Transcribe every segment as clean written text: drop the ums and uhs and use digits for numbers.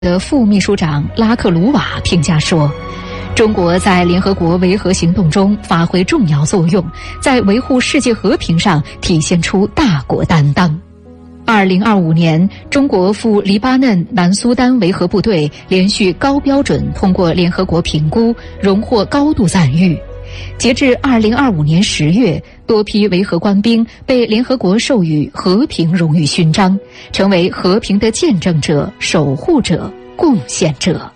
的副秘书长拉克鲁瓦评价说，中国在联合国维和行动中发挥重要作用，在维护世界和平上体现出大国担当。2025年，中国赴黎巴嫩、南苏丹维和部队连续高标准通过联合国评估，荣获高度赞誉。截至2025年10月，多批维和官兵被联合国授予和平荣誉勋章，成为和平的见证者、守护者、贡献者。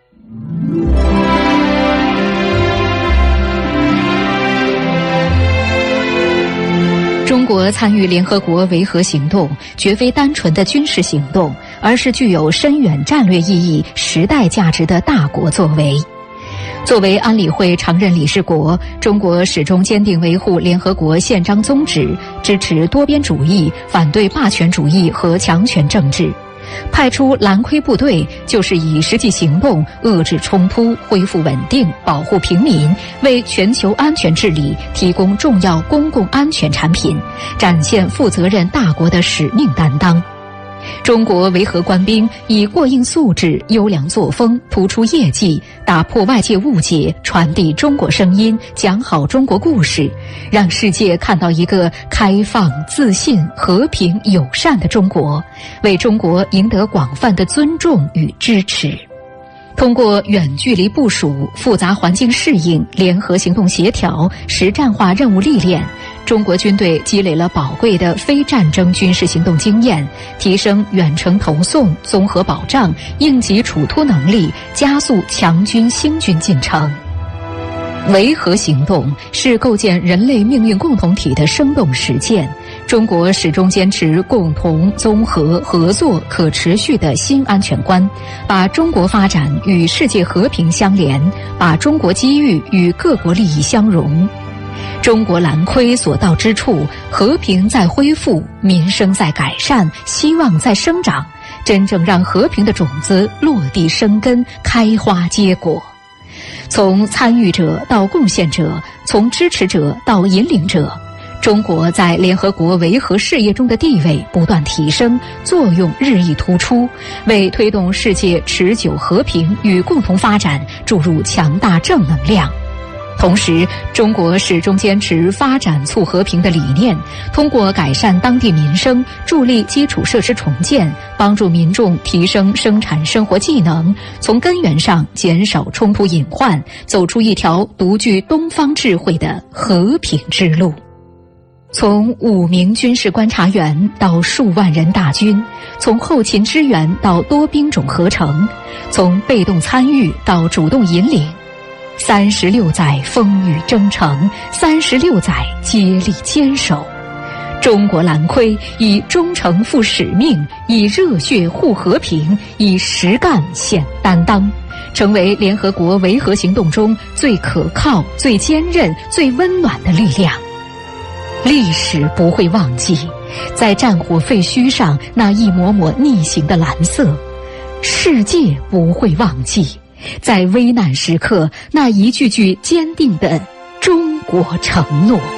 中国参与联合国维和行动，绝非单纯的军事行动，而是具有深远战略意义、时代价值的大国作为。作为安理会常任理事国，中国始终坚定维护联合国宪章宗旨，支持多边主义，反对霸权主义和强权政治。派出蓝盔部队，就是以实际行动遏制冲突、恢复稳定、保护平民，为全球安全治理提供重要公共安全产品，展现负责任大国的使命担当。中国维和官兵以过硬素质、优良作风、突出业绩，打破外界误解，传递中国声音，讲好中国故事，让世界看到一个开放、自信、和平、友善的中国，为中国赢得广泛的尊重与支持。通过远距离部署、复杂环境适应、联合行动协调、实战化任务历练，中国军队积累了宝贵的非战争军事行动经验，提升远程投送、综合保障、应急处突能力，加速强军兴军进程。维和行动是构建人类命运共同体的生动实践。中国始终坚持共同、综合、合作、可持续的新安全观，把中国发展与世界和平相连，把中国机遇与各国利益相融。中国蓝盔所到之处，和平在恢复，民生在改善，希望在生长，真正让和平的种子落地生根，开花结果。从参与者到贡献者，从支持者到引领者，中国在联合国维和事业中的地位不断提升，作用日益突出，为推动世界持久和平与共同发展注入强大正能量。同时，中国始终坚持发展促和平的理念，通过改善当地民生，助力基础设施重建，帮助民众提升生产生活技能，从根源上减少冲突隐患，走出一条独具东方智慧的和平之路。从5名军事观察员到数万人大军，从后勤支援到多兵种合成，从被动参与到主动引领，36载风雨征程，36载接力坚守。中国蓝盔以忠诚负使命，以热血护和平，以实干显担当，成为联合国维和行动中最可靠、最坚韧、最温暖的力量。历史不会忘记，在战火废墟上那一抹抹逆行的蓝色；世界不会忘记，在危难时刻那一句句坚定的中国承诺。